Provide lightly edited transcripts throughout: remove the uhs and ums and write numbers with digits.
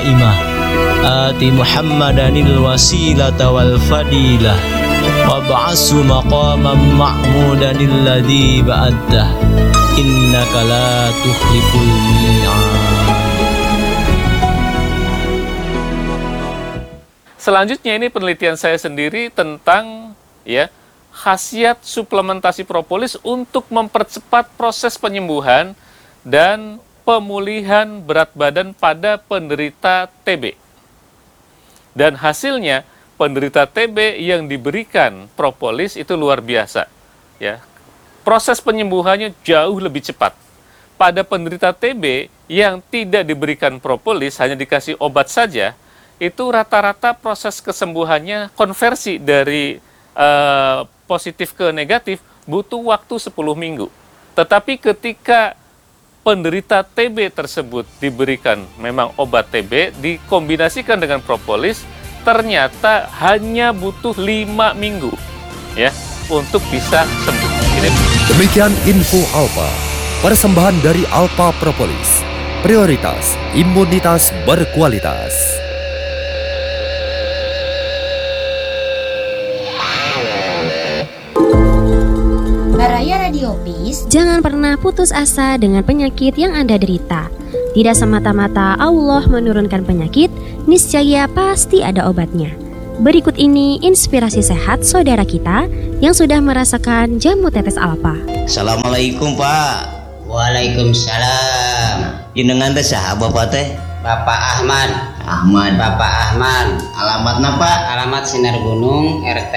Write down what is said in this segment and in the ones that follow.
daimah ati Muhammadanil wasilata wal fadilah wab'ashu maqaman ma'mudanil ladzi ba'addah innaka la tukhliful mi'ad. Selanjutnya ini penelitian saya sendiri tentang khasiat suplementasi propolis untuk mempercepat proses penyembuhan dan pemulihan berat badan pada penderita TB. Dan hasilnya penderita TB yang diberikan propolis itu luar biasa. Ya. Proses penyembuhannya jauh lebih cepat. Pada penderita TB yang tidak diberikan propolis, hanya dikasih obat saja, itu rata-rata proses kesembuhannya konversi dari positif ke negatif butuh waktu 10 minggu. Tetapi ketika penderita TB tersebut diberikan memang obat TB dikombinasikan dengan propolis, ternyata hanya butuh 5 minggu ya untuk bisa sembuh. Demikian info Alpha, persembahan dari Alpha Propolis, prioritas imunitas berkualitas. Baraya Radio Peace. Jangan pernah putus asa dengan penyakit yang Anda derita. Tidak semata-mata Allah menurunkan penyakit, niscaya pasti ada obatnya. Berikut ini inspirasi sehat saudara kita yang sudah merasakan jamu tetes Alpha. Assalamualaikum Pak. Waalaikumsalam. Jenengan teh saha Bapak teh? Bapak Ahmad. Bapak Ahmad. Alamatna Pak? Alamat Sinar Gunung, RT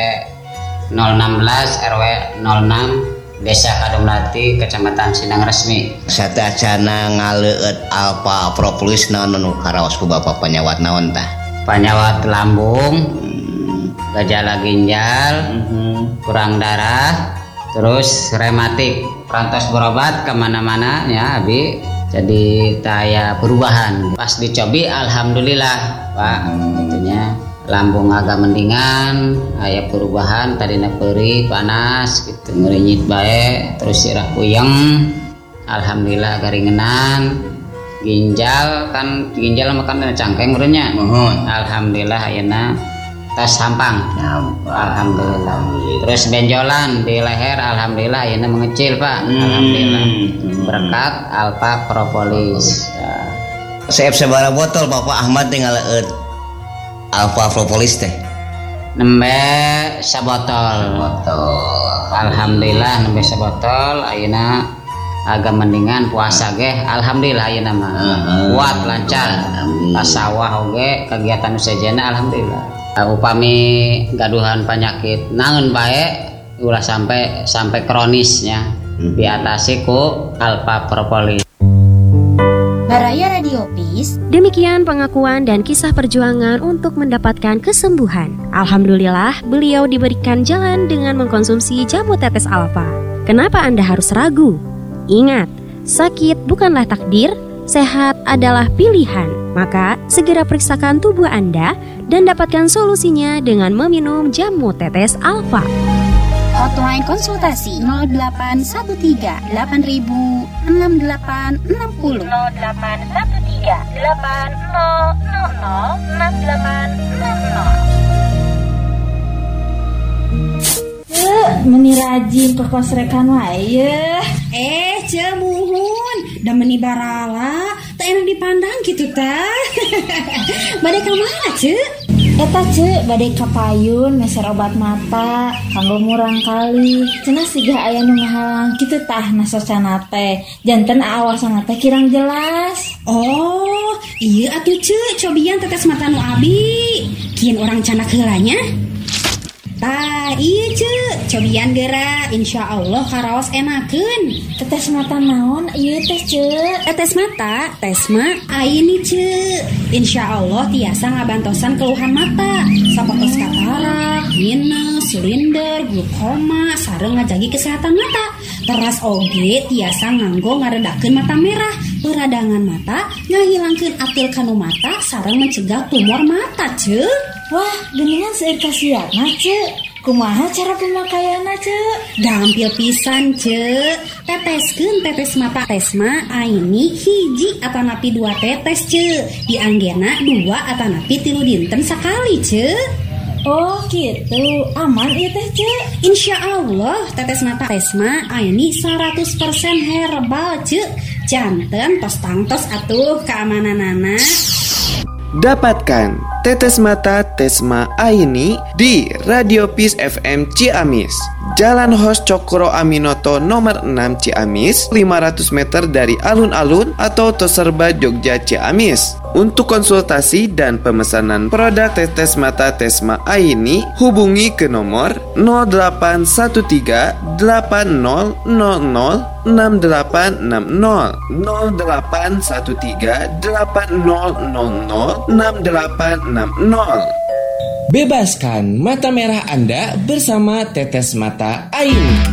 016 RW 06 Desa Kadumlati, Kecamatan Sindang Resmi. Satacana ngaleueut Alpha Propolis naon nu karaos ku Bapak panyawat naon tah? Panyawat lambung, gejala ginjal, kurang darah, terus rematik. Perantos berobat kemana-mana ya Abi. Jadi taya perubahan. Pas dicobi alhamdulillah Pak, itunya lambung agak mendingan, aya perubahan, tadina perih, panas gitu, ngerinyit bae, terus sirah puyeng, alhamdulillah garingenan. Ginjal makan cangkeng urutnya, alhamdulillah ayeuna tas sampang, alhamdulillah. Terus benjolan di leher, alhamdulillah ayeuna mengecil Pak, alhamdulillah. Berkat Alpha Propolis. Seep sabaraha botol Bapak Ahmad tinggal Alpha Propolis teh? Nembe sabotol. Alhamdulillah nembe sabotol. Ayeuna agak mendingan puasa ge. Alhamdulillah ayeuna mah kuat lancar. Pas sawah oge kegiatan usajana alhamdulillah. Upami gaduhan penyakit naon bae ulah sampai kronisnya diatasi ku Alpha Propolis. Baraya Radio Peace. Demikian pengakuan dan kisah perjuangan untuk mendapatkan kesembuhan. Alhamdulillah, beliau diberikan jalan dengan mengkonsumsi jamu tetes Alpha. Kenapa Anda harus ragu? Ingat, sakit bukanlah takdir, sehat adalah pilihan. Maka, segera periksakan tubuh Anda dan dapatkan solusinya dengan meminum jamu tetes Alpha. Hotline konsultasi 0813 8000 6860 0813 8000 6860. Meni rajin ke kos rekan wae. Cemuhun da meni barala teu enak dipandang gitu tah. Bade ka mana ce? Eta ce bade ka payun meser obat mata kanggo murang kali. Cenah siga aya nu ngahalang kitu tah nasosana teh. Janten awasana teh kirang jelas. Oh, iya atuh ce, cobian tetes mata nu abi. Kieun urang canak heulanya. Tah, iya ce, cobian geura insyaallah karaos enakeun. Tetes mata naon ieu teh ce? Tetes mata, tes mah ayeuni ce. Insyaallah tiasa ngabantosan keluhan mata, sapotos katarak, minus, silinder, glaukoma, sareng ngajagi kesehatan mata. Teras oge tiasa nganggo ngaredakeun mata merah, peradangan mata, ngahilangkeun atil kanu mata, sareng mencegah tumor mata ce. Wah, geningan seueur kasiatna ce. Kumaha cara pemakaianna, Cek? Gampil pisan, Cek. Teteskeun tetes mata Tesma Aini hiji atanapi 2 tetes, Cek. Di anggena 2 atanapi 3 dinten sakali, Cek. Oh gitu, aman ieu teh, Cek? Insya Allah tetes mata Tesma Aini 100% herbal, Cek. Janten tos tangtos atuh keamananana. Dapatkan tetes mata Tesma Aini di Radio Peace FM Ciamis, Jalan Hos Cokro Aminoto nomor 6 Ciamis, 500 meter dari alun-alun atau Toserba Jogja Ciamis. Untuk konsultasi dan pemesanan produk tetes mata Tesma Aini, hubungi ke nomor 0813 8000 6860 0813 8000 6860. Bebaskan mata merah Anda bersama tetes mata Aini.